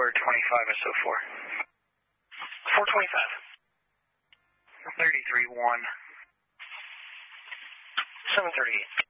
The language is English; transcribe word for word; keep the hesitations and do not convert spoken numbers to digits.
twenty-five S O four. four twenty-five. thirty-three one. seven thirty-eight.